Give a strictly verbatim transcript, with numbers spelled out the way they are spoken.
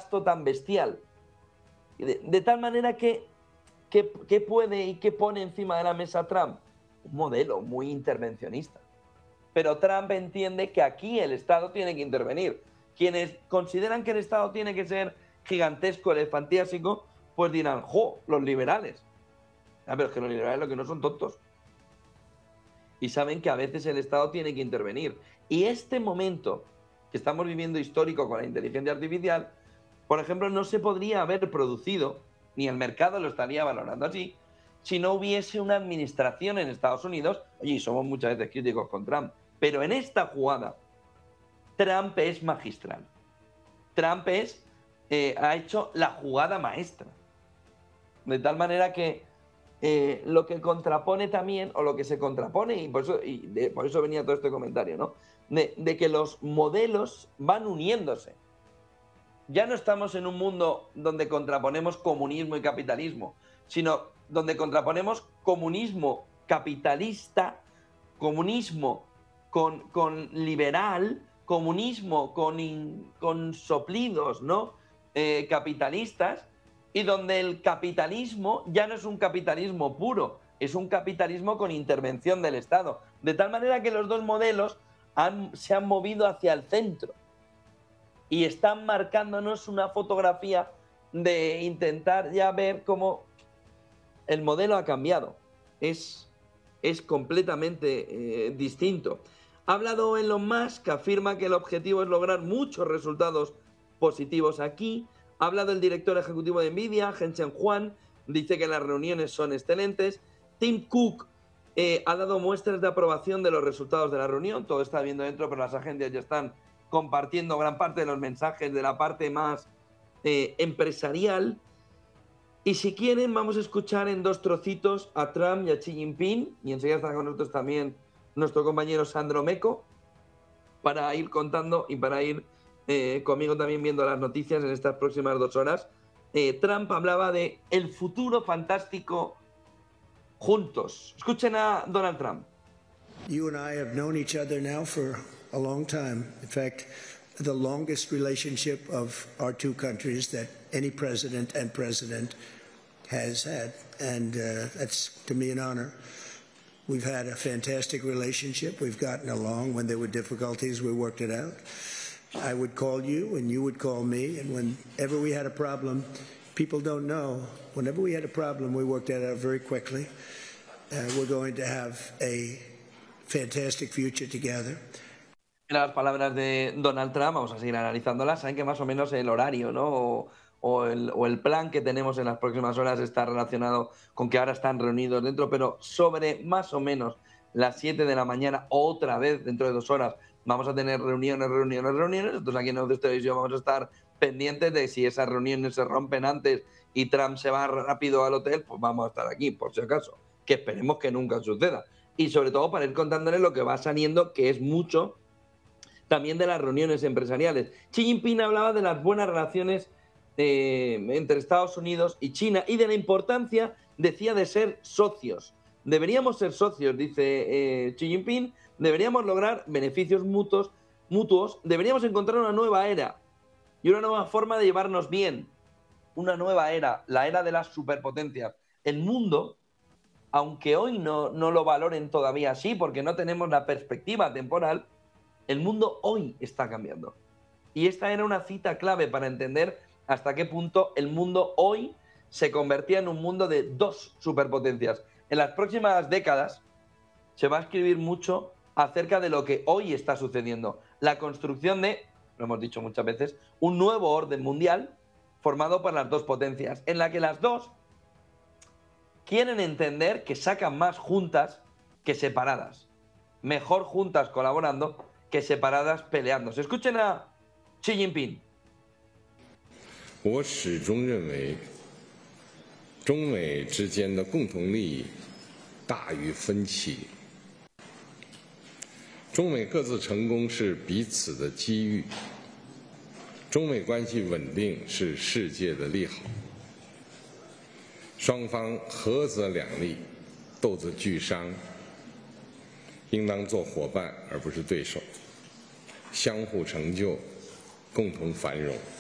gasto tan bestial. De, de tal manera que, que, que puede y que pone encima de la mesa Trump un modelo muy intervencionista. Pero Trump entiende que aquí el Estado tiene que intervenir. Quienes consideran que el Estado tiene que ser gigantesco, elefantiásico, pues dirán, ¡jo!, los liberales. Ah, pero es que los liberales lo que no son tontos. Y saben que a veces el Estado tiene que intervenir. Y este momento que estamos viviendo histórico con la inteligencia artificial, por ejemplo, no se podría haber producido, ni el mercado lo estaría valorando así, si no hubiese una administración en Estados Unidos. Oye, somos muchas veces críticos con Trump, pero en esta jugada, Trump es magistral. Trump es, eh, ha hecho la jugada maestra. De tal manera que eh, lo que contrapone también, o lo que se contrapone, y por eso, y de, por eso venía todo este comentario, ¿no? De, de que los modelos van uniéndose. Ya no estamos en un mundo donde contraponemos comunismo y capitalismo, sino donde contraponemos comunismo capitalista, comunismo con, con liberal, comunismo con, in, con soplidos, ¿no? Eh, capitalistas, y donde el capitalismo ya no es un capitalismo puro, es un capitalismo con intervención del Estado. De tal manera que los dos modelos han, se han movido hacia el centro y están marcándonos una fotografía de intentar ya ver cómo el modelo ha cambiado. Es, es completamente eh, distinto. Ha hablado Elon Musk, que afirma que el objetivo es lograr muchos resultados positivos aquí. Ha hablado el director ejecutivo de Nvidia, Jensen Huang, dice que las reuniones son excelentes. Tim Cook eh, ha dado muestras de aprobación de los resultados de la reunión. Todo está viendo dentro, pero las agencias ya están compartiendo gran parte de los mensajes de la parte más eh, empresarial. Y si quieren, vamos a escuchar en dos trocitos a Trump y a Xi Jinping, y enseguida está con nosotros también nuestro compañero Sandro Meco, para ir contando y para ir eh, conmigo también viendo las noticias en estas próximas dos horas. Eh, Trump hablaba de el futuro fantástico juntos. Escuchen a Donald Trump. You and I have known each other now for a long time. In fact, the longest relationship of our two countries that any president and president has had. And uh, that's, to me, an honor. We've had a fantastic relationship. We've gotten along. When there were difficulties, we worked it out. I would call you, and you would call me. And whenever we had a problem, people don't know, whenever we had a problem, we worked it out very quickly. Uh, we're going to have a fantastic future together. Las palabras de Donald Trump, vamos a seguir analizándolas. Saben que más o menos el horario, ¿no? O, o, el, o el plan que tenemos en las próximas horas está relacionado con que ahora están reunidos dentro, pero sobre más o menos las siete de la mañana, otra vez dentro de dos horas, vamos a tener reuniones, reuniones, reuniones. Entonces aquí en Audio Televisión vamos a estar pendientes de si esas reuniones se rompen antes y Trump se va rápido al hotel, pues vamos a estar aquí, por si acaso, que esperemos que nunca suceda. Y sobre todo para ir contándoles lo que va saliendo, que es mucho, también de las reuniones empresariales. Xi Jinping hablaba de las buenas relaciones eh, entre Estados Unidos y China y de la importancia, decía, de ser socios. Deberíamos ser socios, dice eh, Xi Jinping, deberíamos lograr beneficios mutuos, mutuos, deberíamos encontrar una nueva era y una nueva forma de llevarnos bien. Una nueva era, la era de las superpotencias. El mundo, aunque hoy no, no lo valoren todavía así, porque no tenemos la perspectiva temporal, el mundo hoy está cambiando. Y esta era una cita clave para entender hasta qué punto el mundo hoy se convertía en un mundo de dos superpotencias. En las próximas décadas se va a escribir mucho acerca de lo que hoy está sucediendo. La construcción de, lo hemos dicho muchas veces, un nuevo orden mundial formado por las dos potencias, en la que las dos quieren entender que sacan más juntas que separadas. Mejor juntas colaborando que separadas peleándose. Escuchen a Xi Jinping. 我始终认为，中美之间的共同利益大于分歧。中美各自成功是彼此的机遇，中美关系稳定是世界的利好。双方合则两利，斗则俱伤。 应当做伙伴而不是对手，相互成就，共同繁荣。